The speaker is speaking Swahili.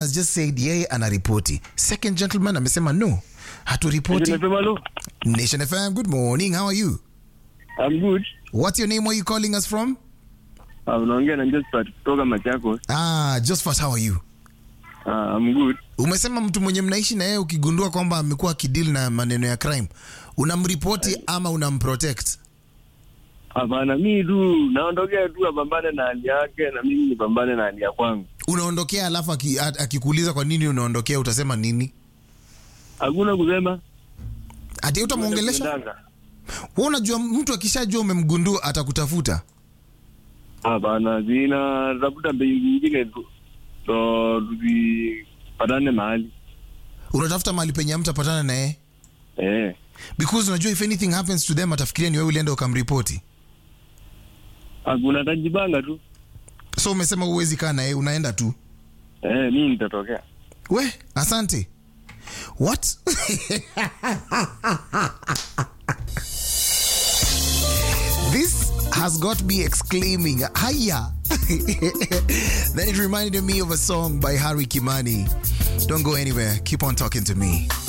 has just said yeye anaripoti. Second gentleman amesema no, haturipoti. Nation FM, good morning. How are you? I'm good. What's your name? Where are you calling us from? Unaongea na Josephat kutoka Machakos. Josephat, how are you? I'm good. Umesema mtu mwenye mnaishi na yeye ukigundua kwamba amekuwa kideal na maneno ya crime, unamripoti ama unamprotect? Hapana, mimi tu naondokea tu apambane na hali yake na mimi nipambane na hali ya kwangu. Unaondokea alafu akikuuliza kwa nini unaondokea utasema nini? Hakuna kusema. Ati utamuongelesha? Wewe unajua mtu akishajua umemgundua atakutafuta. Hapana, zina tafuta mbegu nyingine tu. So patane mahali. Unatafuta mahali penye mtapatana na yeye? Because unajua if anything happens to them atafikiria ni wewe ulienda ukamripoti. Hakuna tajibanga tu. So umesema uwezi kaa na yeye, unaenda tu? Mimi nitatokea. We, asante. What? This has got me exclaiming, "Hiya!" Then it reminded me of a song by Harry Kimani. Don't go anywhere. Keep on talking to me.